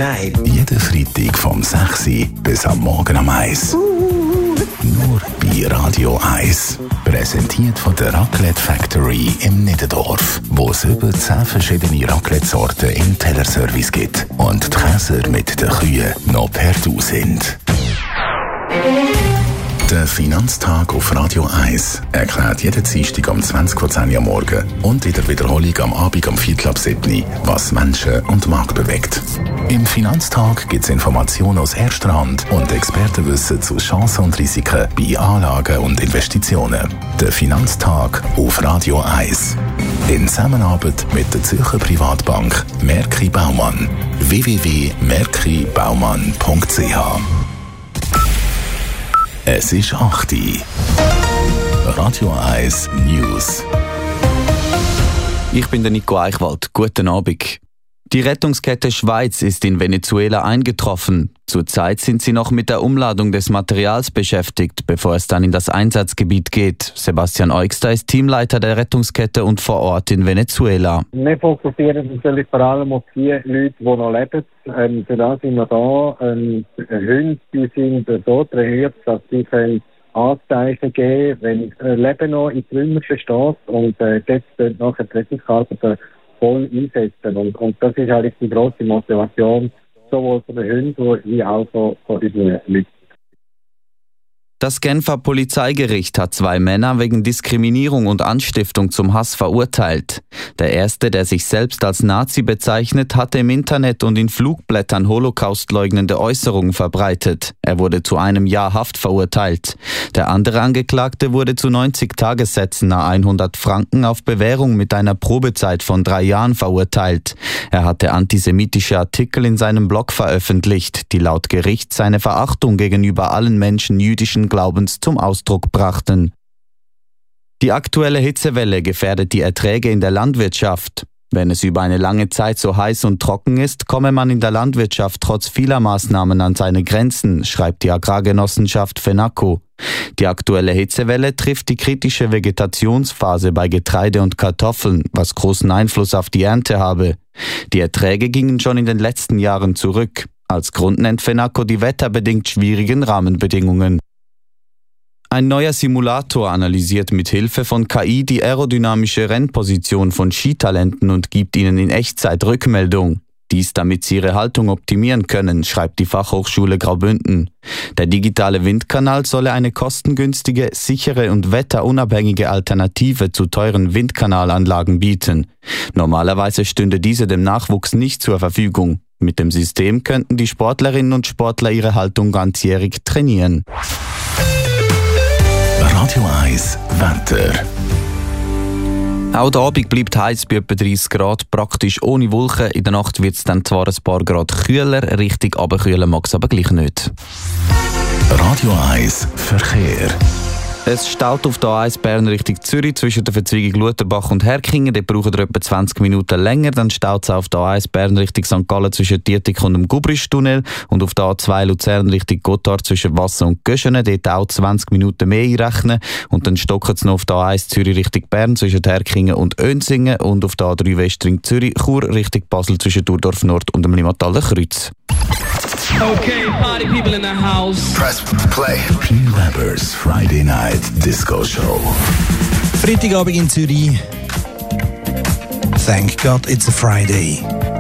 Nein. Jeden Freitag vom 6 Uhr bis am Morgen um 1. Nur bei Radio 1. Präsentiert von der Raclette Factory im Niederdorf, wo es über 10 verschiedene Raclette-Sorten im Tellerservice gibt und die Käser mit den Kühen noch per Du sind. Der Finanztag auf Radio 1 erklärt jeden Dienstag um 20:10 am Morgen und in der Wiederholung am Abend um 6:45, was Menschen und Markt bewegt. Im Finanztag gibt es Informationen aus erster Hand und Expertenwissen zu Chancen und Risiken bei Anlagen und Investitionen. Der Finanztag auf Radio 1. In Zusammenarbeit mit der Zürcher Privatbank Merki Baumann. www.merkibaumann.ch. Es ist 8 Uhr. Radio 1 News. Ich bin der Nico Eichwald. Guten Abend. Die Rettungskette Schweiz ist in Venezuela eingetroffen. Zurzeit sind sie noch mit der Umladung des Materials beschäftigt, bevor es dann in das Einsatzgebiet geht. Sebastian Eugster ist Teamleiter der Rettungskette und vor Ort in Venezuela. Wir fokussieren natürlich vor allem auf die Leute, die noch leben. Für das sind wir da. Hunde die sind so trainiert, dass sie Anzeichen geben, wenn Leben noch in Trümmer steht und dort nachher die Rettungskarten voll einsetzen. Und das ist eigentlich die grosse Motivation, sowohl von den Hunden wie auch von unseren Leuten. Das Genfer Polizeigericht hat 2 Männer wegen Diskriminierung und Anstiftung zum Hass verurteilt. Der erste, der sich selbst als Nazi bezeichnet, hatte im Internet und in Flugblättern holocaustleugnende Äußerungen verbreitet. Er wurde zu 1 Jahr Haft verurteilt. Der andere Angeklagte wurde zu 90 Tagessätzen nach 100 Franken auf Bewährung mit einer Probezeit von 3 Jahren verurteilt. Er hatte antisemitische Artikel in seinem Blog veröffentlicht, die laut Gericht seine Verachtung gegenüber allen Menschen jüdischen Glaubens zum Ausdruck brachten. Die aktuelle Hitzewelle gefährdet die Erträge in der Landwirtschaft. Wenn es über eine lange Zeit so heiß und trocken ist, komme man in der Landwirtschaft trotz vieler Maßnahmen an seine Grenzen, schreibt die Agrargenossenschaft FENACO. Die aktuelle Hitzewelle trifft die kritische Vegetationsphase bei Getreide und Kartoffeln, was großen Einfluss auf die Ernte habe. Die Erträge gingen schon in den letzten Jahren zurück. Als Grund nennt FENACO die wetterbedingt schwierigen Rahmenbedingungen. Ein neuer Simulator analysiert mit Hilfe von KI die aerodynamische Rennposition von Skitalenten und gibt ihnen in Echtzeit Rückmeldung. Dies, damit sie ihre Haltung optimieren können, schreibt die Fachhochschule Graubünden. Der digitale Windkanal solle eine kostengünstige, sichere und wetterunabhängige Alternative zu teuren Windkanalanlagen bieten. Normalerweise stünde diese dem Nachwuchs nicht zur Verfügung. Mit dem System könnten die Sportlerinnen und Sportler ihre Haltung ganzjährig trainieren. Radio 1 Wetter. Auch der Abend bleibt heiß bei etwa 30 Grad, praktisch ohne Wolken. In der Nacht wird es dann zwar ein paar Grad kühler, richtig runterkühlen mag es aber gleich nicht. Radio 1 Verkehr. Es staut auf der A1 Bern Richtung Zürich zwischen der Verzweigung Lutenbach und Herkingen. Dort braucht ihr etwa 20 Minuten länger. Dann staut es auf der A1 Bern Richtung St. Gallen zwischen Dietik und dem Gubrisch-Tunnel. Und auf der A2 Luzern Richtung Gotthard zwischen Wasser und Göschenen. Dort auch 20 Minuten mehr einrechnen. Und dann stocken es noch auf der A1 Zürich Richtung Bern zwischen Herkingen und Önsingen. Und auf der A3 Westring Zürich Chur Richtung Basel zwischen Durdorf Nord und dem Limmataler Kreuz. Okay, party people in the house. Press play. P. Weber's Friday Night Disco Show. Freitagabend in Zürich. Thank God it's a Friday.